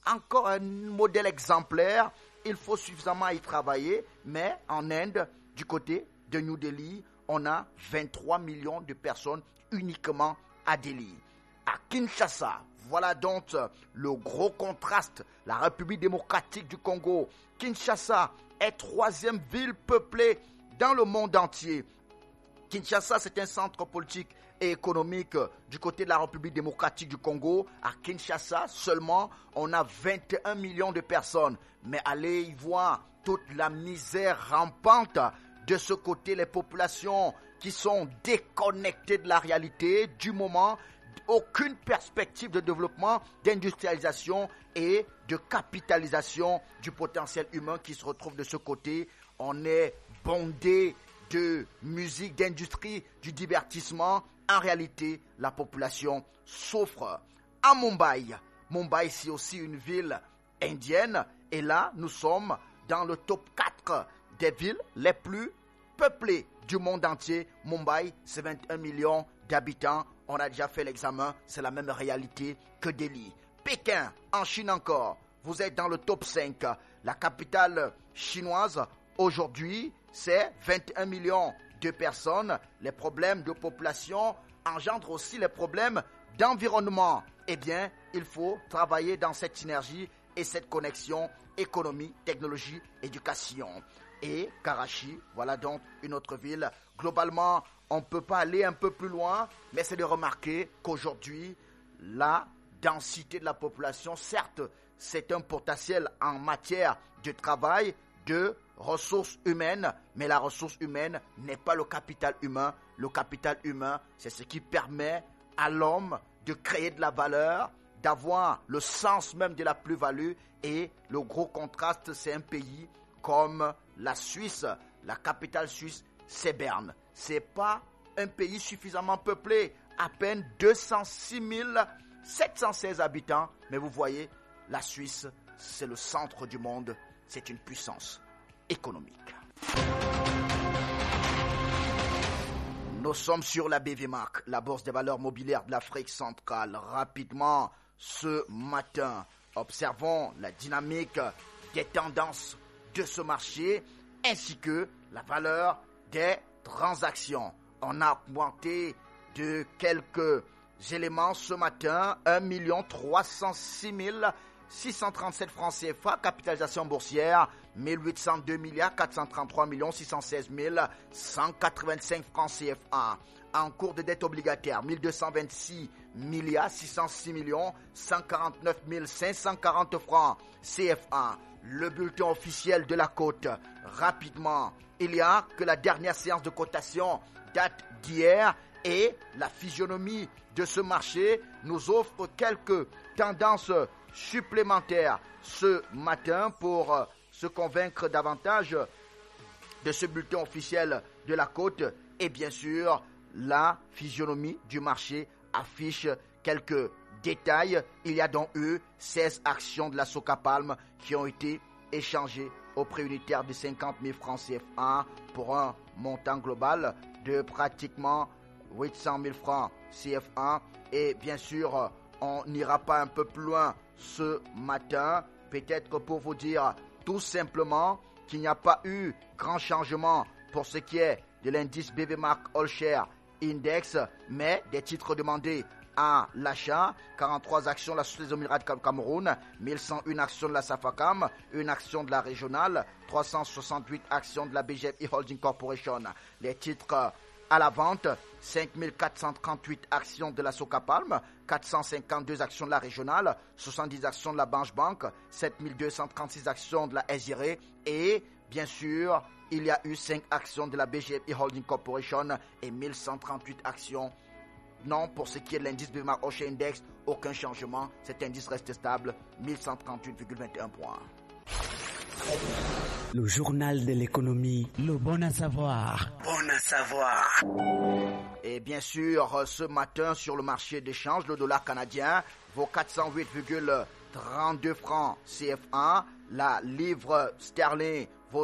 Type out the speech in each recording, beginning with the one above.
encore un modèle exemplaire. Il faut suffisamment y travailler, mais en Inde, du côté de New Delhi, on a 23 millions de personnes uniquement à Delhi. À Kinshasa, voilà donc le gros contraste. La République démocratique du Congo. Kinshasa est troisième ville peuplée dans le monde entier. Kinshasa, c'est un centre politique et économique du côté de la République démocratique du Congo. À Kinshasa, seulement, on a 21 millions de personnes. Mais allez y voir toute la misère rampante. De ce côté, les populations qui sont déconnectées de la réalité du moment, aucune perspective de développement, d'industrialisation et de capitalisation du potentiel humain qui se retrouve de ce côté. On est bondé de musique, d'industrie, du divertissement. En réalité, la population souffre. À Mumbai, c'est aussi une ville indienne. Et là, nous sommes dans le top 4 des villes les plus peuplées du monde entier. Mumbai, c'est 21 millions d'habitants. On a déjà fait l'examen, c'est la même réalité que Delhi. Pékin, en Chine encore, vous êtes dans le top 5. La capitale chinoise, aujourd'hui, c'est 21 millions de personnes. Les problèmes de population engendrent aussi les problèmes d'environnement. Eh bien, il faut travailler dans cette synergie et cette connexion économie, technologie, éducation. Et Karachi, voilà donc une autre ville. Globalement, on ne peut pas aller un peu plus loin, mais c'est de remarquer qu'aujourd'hui, la densité de la population, certes, c'est un potentiel en matière de travail, de ressources humaines, mais la ressource humaine n'est pas le capital humain. Le capital humain, c'est ce qui permet à l'homme de créer de la valeur, d'avoir le sens même de la plus-value. Et le gros contraste, c'est un pays comme la Suisse. La capitale suisse, c'est Berne. Ce n'est pas un pays suffisamment peuplé, à peine 206 716 habitants. Mais vous voyez, la Suisse, c'est le centre du monde, c'est une puissance économique. Nous sommes sur la BVMAC, la bourse des valeurs mobilières de l'Afrique centrale. Rapidement, ce matin, observons la dynamique des tendances de ce marché ainsi que la valeur des transactions. On a augmenté de quelques éléments ce matin, 1 306 637 francs CFA, capitalisation boursière 1802 433 616 185 francs CFA. En cours de dette obligataire, 1226 606 149 540 francs CFA. Le bulletin officiel de la cote. Rapidement, il y a que la dernière séance de cotation date d'hier et la physionomie de ce marché nous offre quelques tendances supplémentaires ce matin pour se convaincre davantage de ce bulletin officiel de la cote. Et bien sûr, la physionomie du marché affiche quelques détails. Il y a donc eu 16 actions de la Socapalm qui ont été échangées au prix unitaire de 50 000 francs CFA pour un montant global de pratiquement 800 000 francs CFA. Et bien sûr, on n'ira pas un peu plus loin ce matin, peut-être pour vous dire tout simplement qu'il n'y a pas eu grand changement pour ce qui est de l'indice BVMAC All Share Index, mais des titres demandés à l'achat, 43 actions de la Société des Émirats du Cameroun, 1101 actions de la Safacam, une action de la régionale, 368 actions de la BGF Holding Corporation. Les titres à la vente, 5438 actions de la Socapalm, 452 actions de la régionale, 70 actions de la Banque Bank, 7236 actions de la SIRE et bien sûr, il y a eu 5 actions de la BGF Holding Corporation et 1138 actions. Non, pour ce qui est de l'indice BVMAC All Share Index, aucun changement. Cet indice reste stable, 1138,21 points. Le journal de l'économie, le bon à savoir. Bon à savoir. Et bien sûr, ce matin, sur le marché d'échange, le dollar canadien vaut 408,32 francs CFA. La livre sterling vaut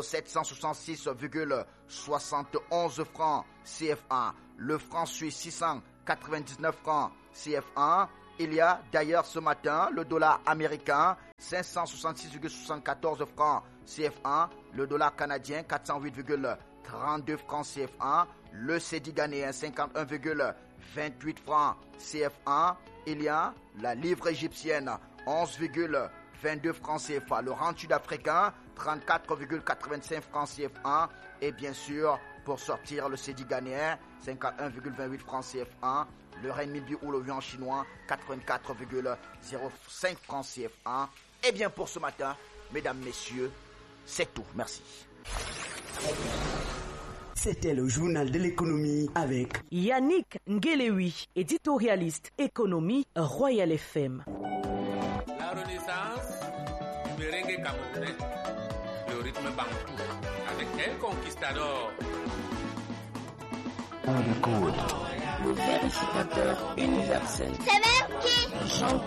766,71 francs CFA. Le franc suisse, 699 francs CFA. Il y a d'ailleurs ce matin le dollar américain 566,74 francs CFA, le dollar canadien 408,32 francs CFA, le cédi ghanéen 51,28 francs CFA. Il y a la livre égyptienne 11,22 francs CFA, le rand sud-africain 34,85 francs CFA et bien sûr pour sortir le cédi ghanéen 51,28 francs CFA, le renminbi ou le yuan chinois 84,05 francs CFA. Et bien pour ce matin, mesdames, messieurs, c'est tout. Merci. C'était le journal de l'économie avec Yannick Ngelewi, éditorialiste économie Royal FM. La renaissance du merengue camerounais, le rythme bantou, avec El Conquistador. On écoute le vérificateur universel. C'est même qui